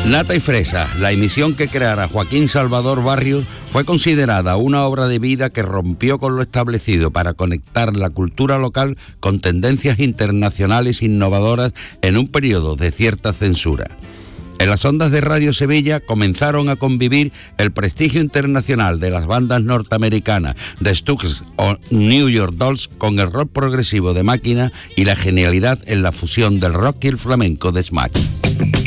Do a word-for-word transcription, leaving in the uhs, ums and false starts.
Nata y Fresa, la emisión que creara Joaquín Salvador Barrios, fue considerada una obra de vida que rompió con lo establecido para conectar la cultura local con tendencias internacionales innovadoras en un periodo de cierta censura. En las ondas de Radio Sevilla comenzaron a convivir el prestigio internacional de las bandas norteamericanas The Stooges o New York Dolls con el rock progresivo de Máquina y la genialidad en la fusión del rock y el flamenco de Smack.